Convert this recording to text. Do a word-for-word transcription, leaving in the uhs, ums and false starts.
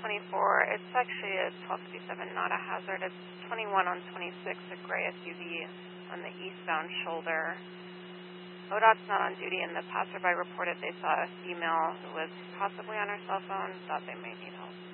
twenty-four. It's actually a twelve fifty-seven, not a hazard. It's twenty-one on twenty-six, a gray S U V on the eastbound shoulder. O D O T's not on duty, and the passerby reported they saw a female who was possibly on her cell phone, thought they may need help.